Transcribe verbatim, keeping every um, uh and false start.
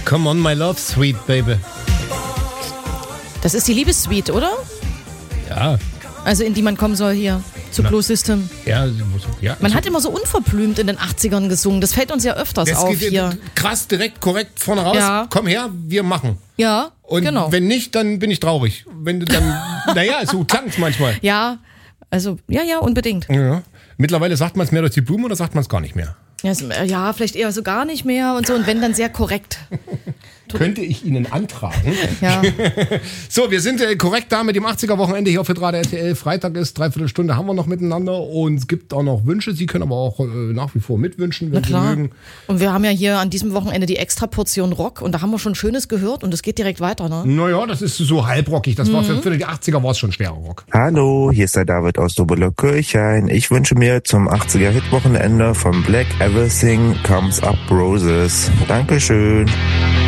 Come on, my love, sweet baby. Das ist die Liebessuite, oder? Ja. Also in die man kommen soll hier, zu Blue System. Ja, ja. Man hat immer so unverblümt in den achtzigern gesungen. Das fällt uns ja öfters das auf geht hier. Krass, direkt, korrekt, vorne raus. Ja. Komm her, wir machen. Ja, Und genau. wenn nicht, dann bin ich traurig. Wenn du dann, naja, so klang's manchmal. Ja, also, ja, ja, unbedingt. Ja. Mittlerweile sagt man es mehr durch die Blume oder sagt man es gar nicht mehr? Ja, es- ja, vielleicht eher so gar nicht mehr und so. Und wenn, dann sehr korrekt. Könnte ich Ihnen antragen. Ja. So, wir sind äh, korrekt da mit dem achtziger-Wochenende hier auf Hitradio R T L. Freitag ist, dreiviertel Stunde haben wir noch miteinander und es gibt auch noch Wünsche. Sie können aber auch äh, nach wie vor mitwünschen, wenn Na Sie klar. mögen. Und wir haben ja hier an diesem Wochenende die extra Portion Rock und da haben wir schon Schönes gehört und es geht direkt weiter, ne? Naja, das ist so halbrockig. Das war für, für die achtziger war es schon schwerer Rock. Hallo, hier ist der David aus Dobelow-Kirchhain. Ich wünsche mir zum achtziger-Hit-Wochenende von Black Everything Comes Up Roses. Dankeschön.